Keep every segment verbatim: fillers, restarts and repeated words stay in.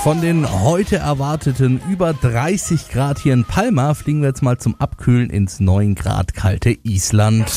Von den heute erwarteten über dreißig Grad hier in Palma fliegen wir jetzt mal zum Abkühlen ins neun Grad kalte Island.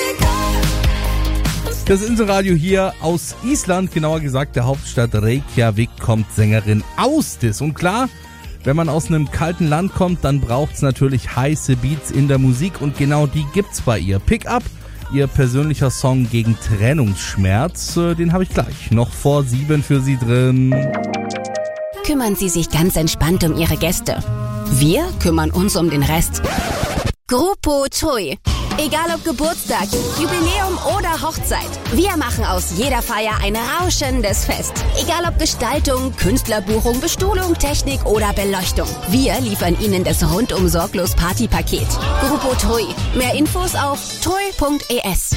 Das Inselradio hier aus Island, genauer gesagt der Hauptstadt Reykjavik, kommt Sängerin Ásdís. Und klar, wenn man aus einem kalten Land kommt, dann braucht's natürlich heiße Beats in der Musik und genau die gibt's bei ihr. Pick Up, ihr persönlicher Song gegen Trennungsschmerz, den habe ich gleich noch vor sieben für Sie drin. Kümmern Sie sich ganz entspannt um Ihre Gäste. Wir kümmern uns um den Rest. Grupo Tui. Egal ob Geburtstag, Jubiläum oder Hochzeit, wir machen aus jeder Feier ein rauschendes Fest. Egal ob Gestaltung, Künstlerbuchung, Bestuhlung, Technik oder Beleuchtung. Wir liefern Ihnen das rundum sorglos Partypaket. Grupo Tui. Mehr Infos auf tui punkt es.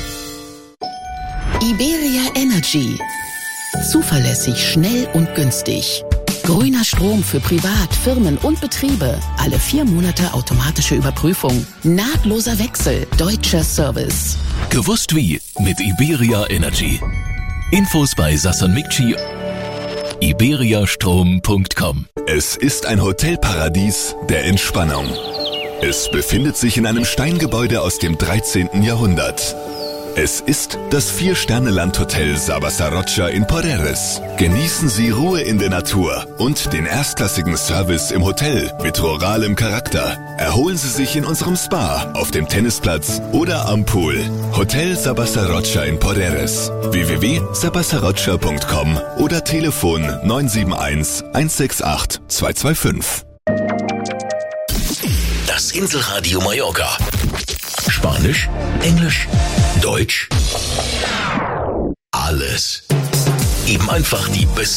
Iberia Energy. Zuverlässig, schnell und günstig. Grüner Strom für Privat, Firmen und Betriebe. Alle vier Monate automatische Überprüfung. Nahtloser Wechsel. Deutscher Service. Gewusst wie mit Iberia Energy. Infos bei Sasson Mikci. iberiastrom punkt com. Es ist ein Hotelparadies der Entspannung. Es befindet sich in einem Steingebäude aus dem dreizehnten Jahrhundert. Es ist das Vier-Sterne-Landhotel Sabasa Rocha in Poreres. Genießen Sie Ruhe in der Natur und den erstklassigen Service im Hotel mit ruralem Charakter. Erholen Sie sich in unserem Spa, auf dem Tennisplatz oder am Pool. Hotel Sabasa Rocha in Poreres. w w w punkt sabasa rocha punkt com oder Telefon neun sieben eins, eins sechs acht, zwei zwei fünf. Das Inselradio Mallorca. Spanisch, Englisch, Deutsch, alles. Eben einfach die besten